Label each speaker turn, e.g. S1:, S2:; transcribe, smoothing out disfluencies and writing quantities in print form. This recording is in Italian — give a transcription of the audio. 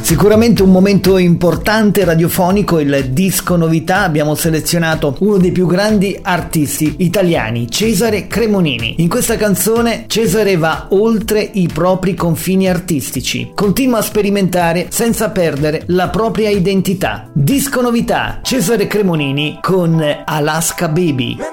S1: Sicuramente un momento importante radiofonico, il disco novità. Abbiamo selezionato uno dei più grandi artisti italiani, Cesare Cremonini. In questa canzone Cesare va oltre i propri confini artistici, continua a sperimentare senza perdere la propria identità. Disco novità, Cesare Cremonini con Alaska Baby.